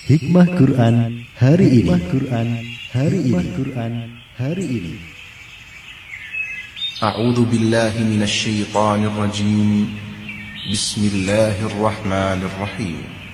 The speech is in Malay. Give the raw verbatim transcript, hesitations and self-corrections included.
Hikmah Quran hari ini. Hikmah Quran hari ini. Hikmah Quran hari ini. A'udzu billahi minasy syaithanir rajim. Bismillahirrahmanirrahim.